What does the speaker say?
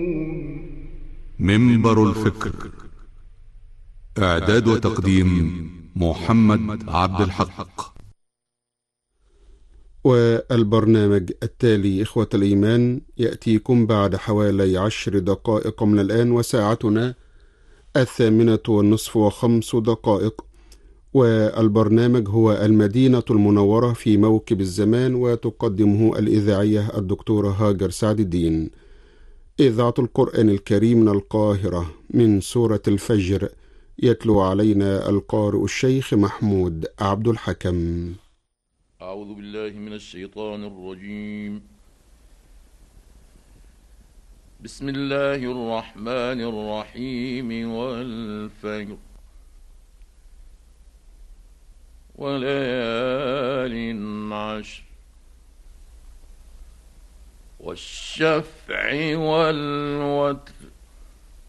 منبر الفكر. إعداد وتقديم محمد عبد الحق. والبرنامج التالي إخوة الإيمان يأتيكم بعد حوالي 10 دقائق من الآن، وساعتنا 8:05. والبرنامج هو المدينة المنورة في موكب الزمان، وتقدمه الإذاعية الدكتورة هاجر سعد الدين. إذاعة القرآن الكريم من القاهرة، من سورة الفجر، يتلو علينا القارئ الشيخ محمود عبد الحكم. أعوذ بالله من الشيطان الرجيم. بسم الله الرحمن الرحيم. والفجر وليال عشر والشفع والوتر